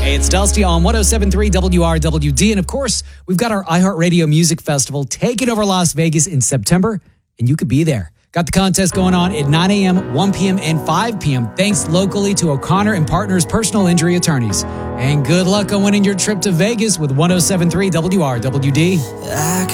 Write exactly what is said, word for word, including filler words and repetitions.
Hey, it's Dusty on one oh seven point three W R W D. And of course, we've got our iHeartRadio Music Festival taking over Las Vegas in September, and you could be there. Got the contest going on at nine a.m., one p.m., and five p.m. Thanks locally to O'Connor and Partners Personal Injury Attorneys. And good luck on winning your trip to Vegas with one oh seven point three W R W D.